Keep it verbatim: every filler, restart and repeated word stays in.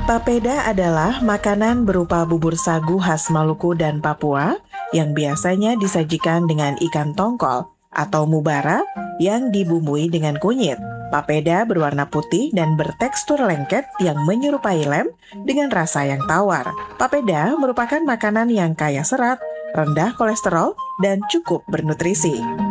Papeda adalah makanan berupa bubur sagu khas Maluku dan Papua yang biasanya disajikan dengan ikan tongkol atau mubara yang dibumbui dengan kunyit. Papeda berwarna putih dan bertekstur lengket yang menyerupai lem dengan rasa yang tawar. Papeda merupakan makanan yang kaya serat, rendah kolesterol, dan cukup bernutrisi.